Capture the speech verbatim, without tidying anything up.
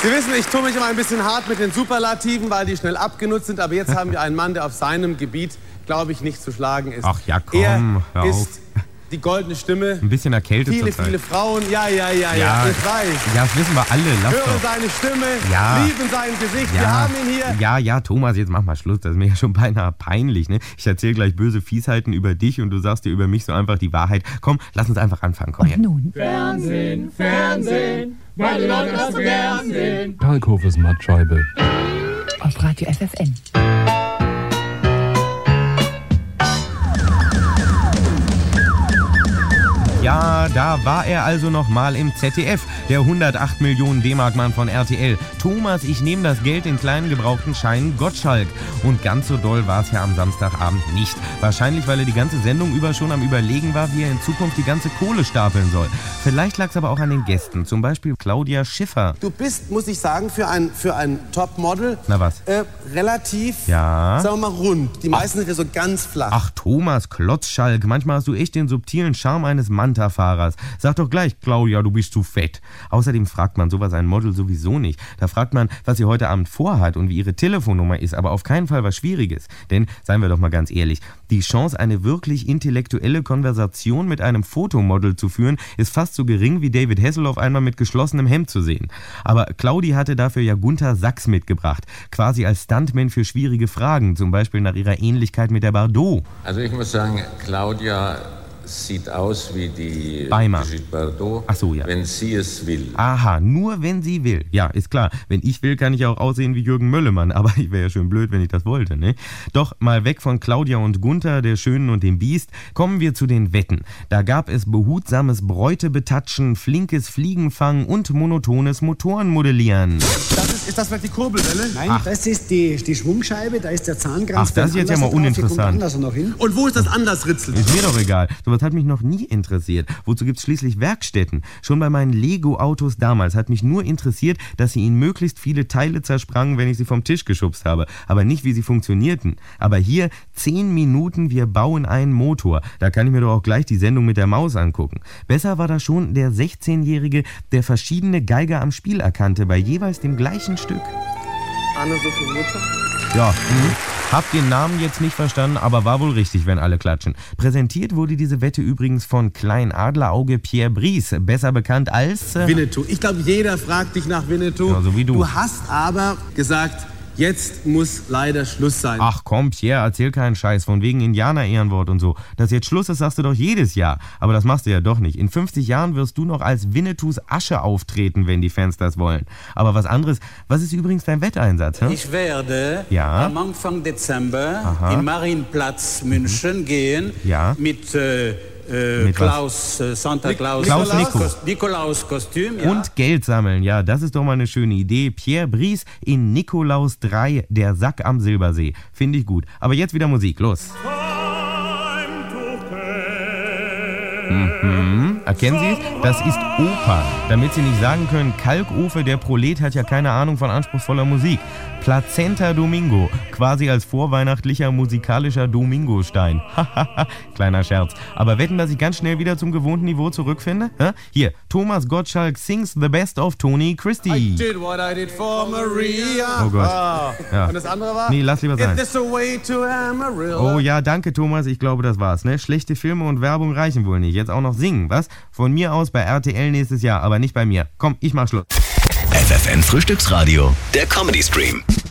Sie wissen, ich tue mich immer ein bisschen hart mit den Superlativen, weil die schnell abgenutzt sind. Aber jetzt haben wir einen Mann, der auf seinem Gebiet, glaube ich, nicht zu schlagen ist. Ach ja, komm, er hör auf. ist die goldene Stimme. Ein bisschen erkältet Viele, zur Zeit. viele Frauen. Ja, ja, ja, ja, Ja, ich weiß. ja, das wissen wir alle. Lass Hören doch. seine Stimme, Ja. lieben sein Gesicht. Ja, Wir haben ihn hier. ja, ja, Thomas, jetzt mach mal Schluss. Das ist mir ja schon beinahe peinlich. Ne? Ich erzähle gleich böse Fiesheiten über dich und du sagst dir über mich so einfach die Wahrheit. Komm, lass uns einfach anfangen. Komm her. Nun, Fernsehen, Fernsehen, weil die Leute das so gern sehen. Kalkhofes Mattscheibe. auf Radio F F N. Ja, da war er also noch mal im Z D F, der hundertacht Millionen D-Mark-Mann von R T L. Thomas, ich nehme das Geld in kleinen gebrauchten Scheinen, Gottschalk. Und ganz so doll war es ja am Samstagabend nicht. Wahrscheinlich, weil er die ganze Sendung über schon am Überlegen war, wie er in Zukunft die ganze Kohle stapeln soll. Vielleicht lag es aber auch an den Gästen, zum Beispiel Claudia Schiffer. Du bist, muss ich sagen, für ein, für ein Topmodel Na was? Äh, relativ, Ja. sagen wir mal, rund. Die meisten sind ja so ganz flach. Ach, Thomas Klotzschalk, manchmal hast du echt den subtilen Charme eines Manta-Fahrers. Sag doch gleich, Claudia, du bist zu fett. Außerdem fragt man sowas ein Model sowieso nicht. Da fragt man, was sie heute Abend vorhat und wie ihre Telefonnummer ist, aber auf keinen Fall was Schwieriges. Denn, seien wir doch mal ganz ehrlich, die Chance, eine wirklich intellektuelle Konversation mit einem Fotomodel zu führen, ist fast so gering wie David Hasselhoff einmal mit geschlossenem Hemd zu sehen. Aber Claudi hatte dafür ja Gunther Sachs mitgebracht, quasi als Stuntman für schwierige Fragen, zum Beispiel nach ihrer Ähnlichkeit mit der Bardot. Also ich muss sagen, Claudia sieht aus wie die Weimar. Brigitte Bardot, Ach so, ja. wenn sie es will. Aha, nur wenn sie will. Ja, ist klar. Wenn ich will, kann ich auch aussehen wie Jürgen Möllemann. Aber ich wäre ja schön blöd, wenn ich das wollte, ne? Doch mal weg von Claudia und Gunther, der Schönen und dem Biest, kommen wir zu den Wetten. Da gab es behutsames Bräutebetatschen, flinkes Fliegenfangen und monotones Motorenmodellieren. Das ist, ist das vielleicht die Kurbelwelle? Nein, das ist die, die Schwungscheibe, da ist der Zahnkranz. Ach, das ist jetzt ja mal uninteressant. Noch hin. Und wo ist das Andersritzel? Ist mir doch egal. Sowas hat mich noch nie interessiert. Wozu gibt's schließlich Werkstätten? Schon bei meinen Lego-Autos damals hat mich nur interessiert, dass sie in möglichst viele Teile zersprangen, wenn ich sie vom Tisch geschubst habe. Aber nicht, wie sie funktionierten. Aber hier zehn Minuten, wir bauen einen Motor. Da kann ich mir doch auch gleich die Sendung mit der Maus angucken. Besser war da schon der sechzehnjährige, der verschiedene Geiger am Spiel erkannte, bei jeweils dem gleichen Stück. Anne-Sophie Mutter? Ja, mhm. Hab den Namen jetzt nicht verstanden, aber war wohl richtig, wenn alle klatschen. Präsentiert wurde diese Wette übrigens von Klein Adlerauge Pierre Brice, besser bekannt als... Äh, Winnetou. Ich glaube, jeder fragt dich nach Winnetou. Ja, so wie du. Du hast aber gesagt, jetzt muss leider Schluss sein. Ach komm, Pierre, erzähl keinen Scheiß, von wegen Indianer-Ehrenwort und so. Dass jetzt Schluss ist, sagst du doch jedes Jahr. Aber das machst du ja doch nicht. In fünfzig Jahren wirst du noch als Winnetous Asche auftreten, wenn die Fans das wollen. Aber was anderes, was ist übrigens dein Wetteinsatz? Hä? Ich werde Ja. am Anfang Dezember Aha. in Marienplatz München gehen Ja. mit, äh, äh, Mit was? Klaus, äh, Santa Claus, Klaus Nico. Nikolaus Kostüm. Ja. Und Geld sammeln, ja, das ist doch mal eine schöne Idee. Pierre Brice in Nikolaus drei, der Sack am Silbersee. Finde ich gut. Aber jetzt wieder Musik, los. Mhm. Erkennen Sie es? Das ist Oper. Damit Sie nicht sagen können, Kalkofe, der Prolet hat ja keine Ahnung von anspruchsvoller Musik. Plazenta Domingo, quasi als vorweihnachtlicher musikalischer Domingostein. Hahaha, kleiner Scherz. Aber wetten, dass ich ganz schnell wieder zum gewohnten Niveau zurückfinde? Hä? Hier, Thomas Gottschalk sings the best of Tony Christie. I did what I did for Maria. Oh Gott. Ah. Ja. Und das andere war? Nee, lass lieber sein. Is this a way to Amarillo? Oh ja, danke Thomas, ich glaube, das war's. Ne? Schlechte Filme und Werbung reichen wohl nicht. Jetzt auch noch singen, was? Von mir aus bei R T L nächstes Jahr, aber nicht bei mir. Komm, ich mach Schluss. F F N Frühstücksradio, der Comedy Stream.